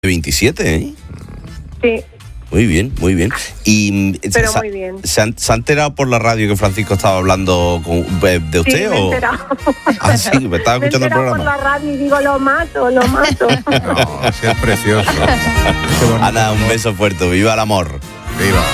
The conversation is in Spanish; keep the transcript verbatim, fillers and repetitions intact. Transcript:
veintisiete, ¿eh? Sí. Muy bien, muy bien. Y Pero ¿se, muy bien. ¿se, han, ¿Se ha enterado por la radio que Francisco estaba hablando con, de usted? Sí, me he o? enterado. Ah, sí, me estaba Me he escuchando el enterado programa. por la radio y digo, lo mato, lo mato. No, sí es precioso. Qué bonito. Ana, un beso fuerte. Viva el amor. Viva.